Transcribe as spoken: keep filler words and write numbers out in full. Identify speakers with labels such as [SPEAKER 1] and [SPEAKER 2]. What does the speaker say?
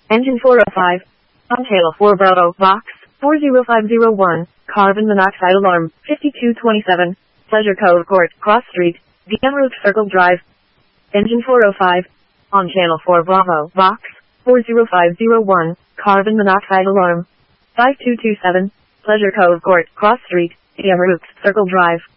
[SPEAKER 1] Engine four oh five. On channel four Bravo, Vox, four zero five zero one, carbon monoxide alarm, fifty-two twenty-seven, Pleasure Cove Court, Cross Street, D M Route Circle Drive. Engine four oh five. On channel four Bravo, Vox, four zero five zero one, carbon monoxide alarm, five two two seven, Pleasure Cove Court, Cross Street, D M Route Circle Drive.